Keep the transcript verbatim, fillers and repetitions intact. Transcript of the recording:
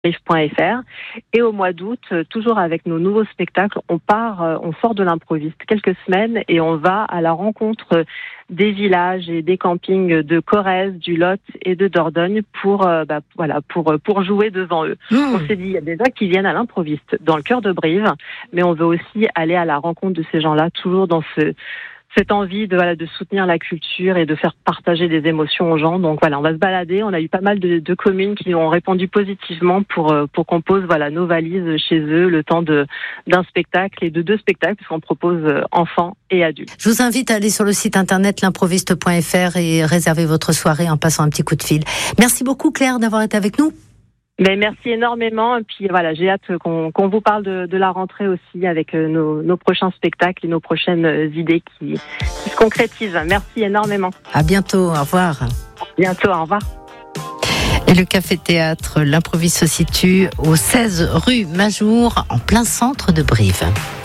brive point f r. Et au mois d'août, toujours avec nos nouveaux spectacles, on part, on sort de l'improviste quelques semaines et on va à la rencontre des villages et des campings de Corrèze, du Lot et de Dordogne pour, euh, bah, voilà, pour, pour jouer devant eux. Mmh. On s'est dit, il y a des gens qui viennent à l'improviste dans le cœur de Brive, mais on veut aussi aller à la rencontre de ces gens-là, toujours dans ce, cette envie de, voilà, de soutenir la culture et de faire partager des émotions aux gens. Donc voilà, on va se balader. On a eu pas mal de, de communes qui ont répondu positivement pour, pour qu'on pose, voilà, nos valises chez eux le temps de, d'un spectacle et de deux spectacles, puisqu'on propose enfants et adultes. Je vous invite à aller sur le site internet l'improviste point f r et réserver votre soirée en passant un petit coup de fil. Merci beaucoup Claire d'avoir été avec nous. Mais merci énormément. Et puis voilà, j'ai hâte qu'on, qu'on vous parle de, de la rentrée aussi avec nos, nos prochains spectacles et nos prochaines idées qui, qui se concrétisent. Merci énormément. À bientôt. Au revoir. À bientôt. Au revoir. Et le café-théâtre L'Improviste se situe au seize rue Majour, en plein centre de Brive.